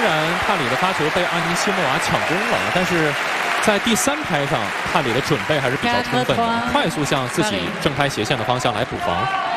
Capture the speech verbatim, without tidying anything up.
然帕里的发球被安尼西莫瓦抢攻了，但是在第三拍上，帕里的准备还是比较充分的，快速向自己正拍斜线的方向来补防。